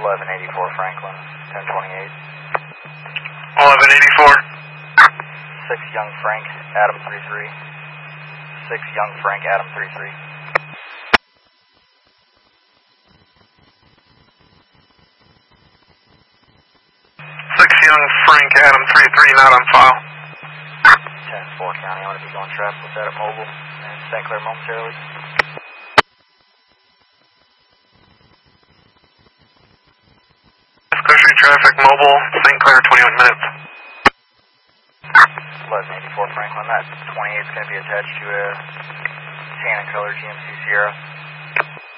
1184 Franklin, 1028. 1184. 6 Young Frank, Adam 33. 6 Young Frank, Adam 33. 6 Young Frank, Adam 33, not on file. 10-4 County, I'm going to be going traffic with that at Mobile and St. Clair momentarily. Country traffic, Mobile, St. Clair, 21 minutes. 1184 Franklin, that 28 is going to be attached to a tan and color GMC Sierra.